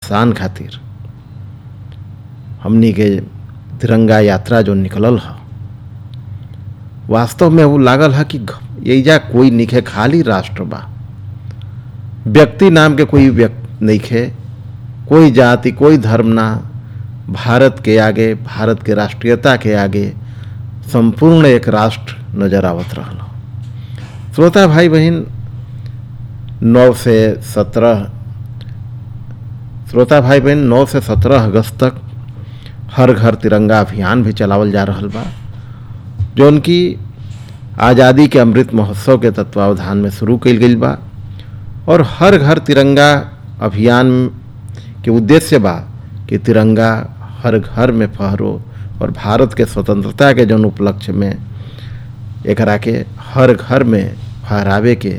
शान खातिर हमनी के तिरंगा यात्रा जो निकलल है, वास्तव में वो लागल है कि एइजा कोई निखे, खाली राष्ट्र बा, व्यक्ति नाम के कोई व्यक्ति नइखे, कोई जाति कोई धर्म ना। भारत के आगे, भारत के राष्ट्रीयता के आगे संपूर्ण एक राष्ट्र नजर आवत रहल। श्रोता भाई बहन, 9 से 17 अगस्त तक हर घर तिरंगा अभियान भी चलावल जा रहल बा, जो उनकी आज़ादी के अमृत महोत्सव के तत्वावधान में शुरू कइल गइल बा। और हर घर तिरंगा अभियान के उद्देश्य बा कि तिरंगा हर घर में फहरो और भारत के स्वतंत्रता के जौन उपलक्ष्य में एकरा के हर घर में फहरावे के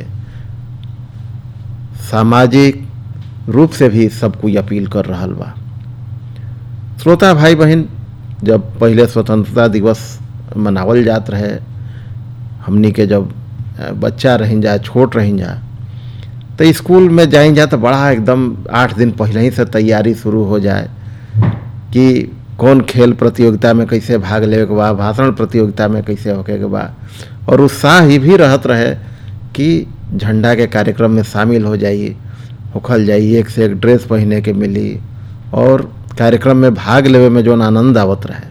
सामाजिक रूप से भी सब कोई अपील कर रहल बा। श्रोता भाई बहन, जब पहले स्वतंत्रता दिवस मनावल जात रहे, हमनी के जब बच्चा रहिन जा, छोट रहिन जा, तो स्कूल में जाइन जा तो बड़ा एकदम 8 दिन पहले ही से तैयारी शुरू हो जाए कि कौन खेल प्रतियोगिता में कैसे भाग लेवे के बा, भाषण प्रतियोगिता में कैसे होके के बा। और उत्साह ही भी रहत रहे कि झंडा के कार्यक्रम में शामिल हो जाइए, होखल जाइए, एक से एक ड्रेस पहने के मिली और कार्यक्रम में भाग लेवे में जो आनंद आवत रहे।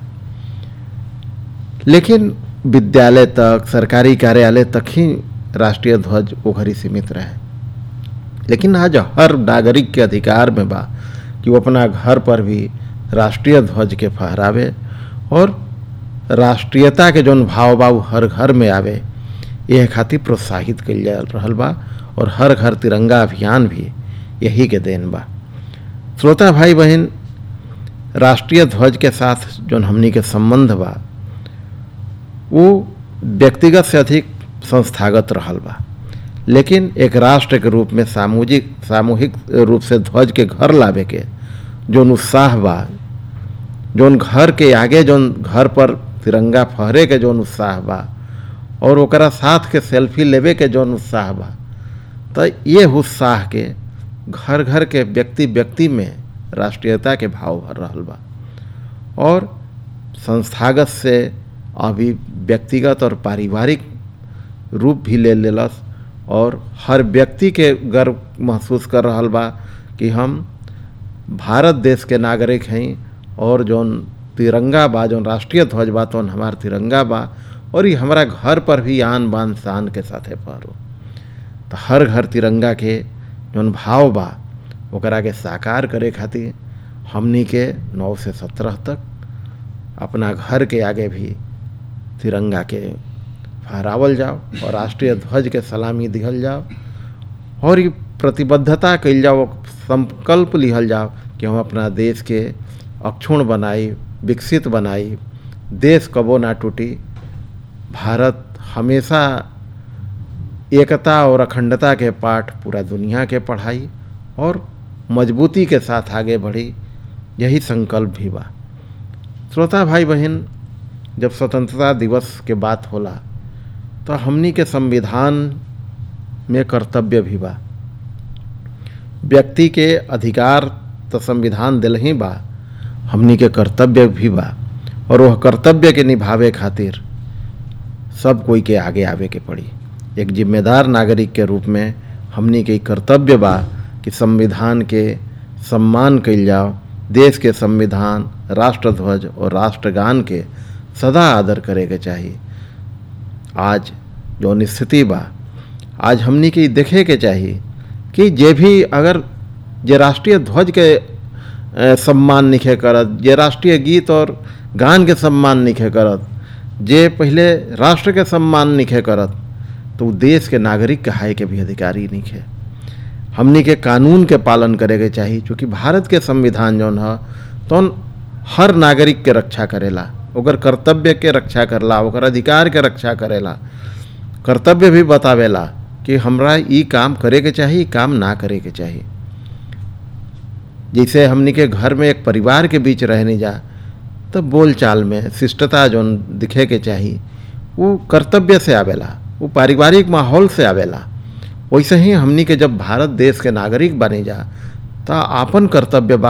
लेकिन विद्यालय तक, सरकारी कार्यालय तक ही राष्ट्रीय ध्वज वो घड़ी सीमित रहे। लेकिन आज हर नागरिक के अधिकार में बा कि वो अपना घर पर भी राष्ट्रीय ध्वज के फहरावे और राष्ट्रीयता के जौन भाव बा वो हर घर में आवे, यह खातिर प्रोत्साहित कइल जा रहल बा। और हर घर तिरंगा अभियान भी यही के देन बा। श्रोता भाई बहन, राष्ट्रीय ध्वज के साथ जौन हमनी के संबंध बा वो व्यक्तिगत से अधिक संस्थागत रहल बा। लेकिन एक राष्ट्र के रूप में सामूहिक रूप से ध्वज के घर लावे के जौन उत्साह बा, जौन घर के आगे जौन घर पर तिरंगा फहरे के जौन उत्साह बा और ओकरा साथ के सेल्फी लेवे के जौन उत्साह बा, तो ये उत्साह के घर घर के व्यक्ति व्यक्ति में राष्ट्रीयता के भाव भर रहल बा। और संस्थागत से अभी व्यक्तिगत और पारिवारिक रूप भी ले लेलस और हर व्यक्ति के गर्व महसूस कर रहल बा कि हम भारत देश के नागरिक हैं और जौन तिरंगा बा, जौन राष्ट्रीय ध्वज बा, तो हमार तिरंगा बा और ये हमारा घर पर भी आन बान शान के साथे फहरो। तो हर घर तिरंगा के जौन भाव बा ओकरा के साकार करे खातिर हमनी के 9 से 17 तक अपना घर के आगे भी तिरंगा के फहरावल जाओ और राष्ट्रीय ध्वज के सलामी दिहल जाओ और ये प्रतिबद्धता कइल जाओ, संकल्प लिहल जाओ कि हम अपना देश के अक्षुण्ण बनाई, विकसित बनाई, देश कबो ना टूटी, भारत हमेशा एकता और अखंडता के पाठ पूरा दुनिया के पढ़ाई और मजबूती के साथ आगे बढ़ी, यही संकल्प भी बा। श्रोता भाई बहन, जब स्वतंत्रता दिवस के बात होला तो हमनी के संविधान में कर्तव्य भी बा। व्यक्ति के अधिकार तो संविधान दिल ही बा, हमनी के कर्तव्य भी बा और वह कर्तव्य के निभावे खातिर सब कोई के आगे आवे के पड़ी। एक जिम्मेदार नागरिक के रूप में हमनी के कर्तव्य बा कि संविधान के सम्मान कइल जाओ, देश के संविधान, राष्ट्रध्वज और राष्ट्रगान के सदा आदर करे के चाहिए। आज जो स्थिति बा, आज हमनी के देखे के चाहिए कि जे भी अगर जे राष्ट्रीय ध्वज के सम्मान निखे करत, जे राष्ट्रीय गीत और गान के सम्मान निखे करत, जे पहले राष्ट्र के सम्मान निखे करत, तो देश के नागरिक कहाए के भी अधिकारी निखे। हमनी के कानून के पालन करे के चाहिए, क्योंकि भारत के संविधान जौन है तो हर नागरिक के रक्षा करेला, ओकर कर्तव्य के रक्षा करला, ओकर अधिकार के रक्षा करेला, कर्तव्य भी बतावेला कि हमरा ई काम करे के चाहिए, काम ना करे के चाहिए। जैसे हमनी के घर में एक परिवार के बीच रहने जा तो बोल चाल में शिष्टता जौन दिखे के चाहिए वो कर्तव्य से आवेला, वो पारिवारिक माहौल से आवेला। वैसे ही हमनी के जब भारत देश के नागरिक बने जा तो आपन कर्तव्य बा